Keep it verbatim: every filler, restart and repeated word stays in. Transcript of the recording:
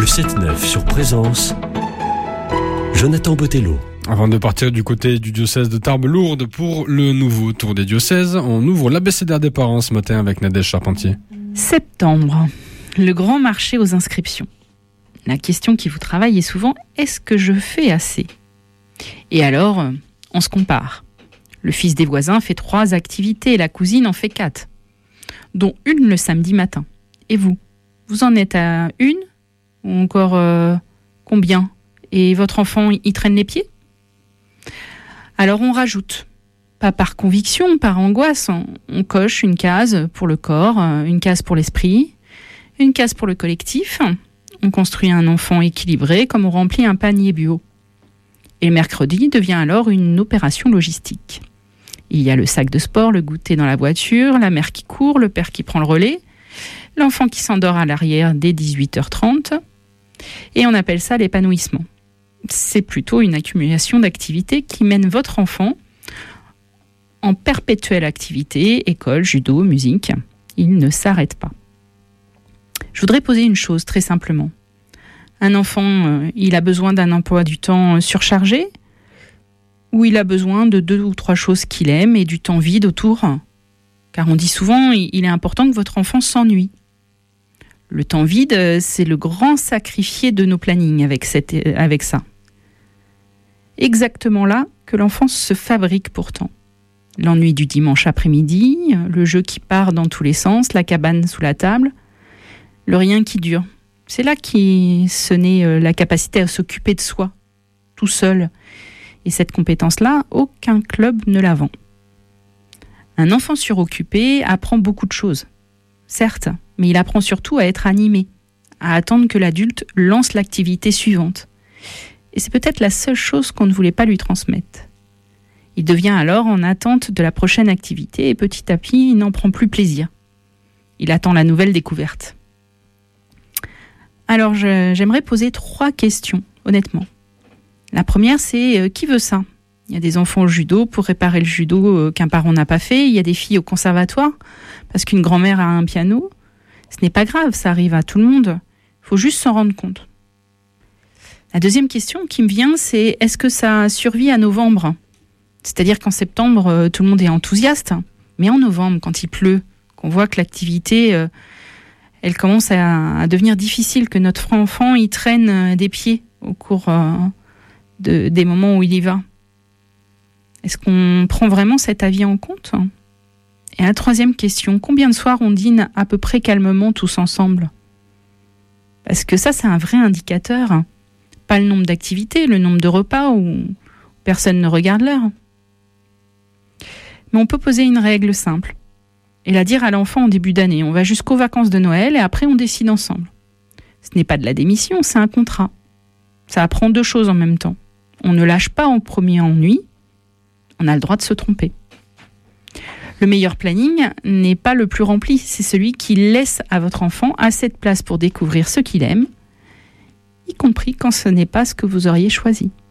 Le sept neuf sur Présence, Jonathan Botello. Avant de partir du côté du diocèse de Tarbes-Lourdes pour le nouveau tour des diocèses, on ouvre l'abécédaire des parents ce matin avec Nadège Charpentier. Septembre, le grand marché aux inscriptions. La question qui vous travaille est souvent « est-ce que je fais assez ?» Et alors, on se compare. Le fils des voisins fait trois activités et la cousine en fait quatre, dont une le samedi matin. Et vous, vous en êtes à une ? Ou encore euh, combien ? Et votre enfant y traîne les pieds ? Alors on rajoute. Pas par conviction, par angoisse. On coche une case pour le corps, une case pour l'esprit, une case pour le collectif. On construit un enfant équilibré comme on remplit un panier bio. Et le mercredi devient alors une opération logistique. Il y a le sac de sport, le goûter dans la voiture, la mère qui court, le père qui prend le relais, l'enfant qui s'endort à l'arrière dès dix-huit heures trente. Et on appelle ça l'épanouissement. C'est plutôt une accumulation d'activités qui mène votre enfant en perpétuelle activité, école, judo, musique. Il ne s'arrête pas. Je voudrais poser une chose très simplement. Un enfant, euh, il a besoin d'un emploi du temps surchargé ou il a besoin de deux ou trois choses qu'il aime et du temps vide autour ? Car on dit souvent, il est important que votre enfant s'ennuie. Le temps vide, c'est le grand sacrifié de nos plannings avec, cette, avec ça. Exactement là que l'enfant se fabrique pourtant. L'ennui du dimanche après-midi, le jeu qui part dans tous les sens, la cabane sous la table, le rien qui dure. C'est là qu'est se naît la capacité à s'occuper de soi, tout seul. Et cette compétence-là, aucun club ne la vend. Un enfant suroccupé apprend beaucoup de choses, certes, mais il apprend surtout à être animé, à attendre que l'adulte lance l'activité suivante. Et c'est peut-être la seule chose qu'on ne voulait pas lui transmettre. Il devient alors en attente de la prochaine activité et petit à petit, il n'en prend plus plaisir. Il attend la nouvelle découverte. Alors, je, j'aimerais poser trois questions, honnêtement. La première, c'est euh, qui veut ça ? Il y a des enfants au judo pour réparer le judo euh, qu'un parent n'a pas fait. Il y a des filles au conservatoire parce qu'une grand-mère a un piano. Ce n'est pas grave, ça arrive à tout le monde. Il faut juste s'en rendre compte. La deuxième question qui me vient, c'est est-ce que ça survit à novembre ? C'est-à-dire qu'en septembre, euh, tout le monde est enthousiaste. Mais en novembre, quand il pleut, qu'on voit que l'activité, euh, elle commence à, à devenir difficile, que notre enfant y traîne euh, des pieds au cours euh, de, des moments où il y va. Est-ce qu'on prend vraiment cet avis en compte ? Et la troisième question, combien de soirs on dîne à peu près calmement tous ensemble ? Parce que ça, c'est un vrai indicateur. Pas le nombre d'activités, le nombre de repas où personne ne regarde l'heure. Mais on peut poser une règle simple et la dire à l'enfant en début d'année. On va jusqu'aux vacances de Noël et après on décide ensemble. Ce n'est pas de la démission, c'est un contrat. Ça apprend deux choses en même temps. On ne lâche pas au premier ennui. On a le droit de se tromper. Le meilleur planning n'est pas le plus rempli, c'est celui qui laisse à votre enfant assez de place pour découvrir ce qu'il aime, y compris quand ce n'est pas ce que vous auriez choisi.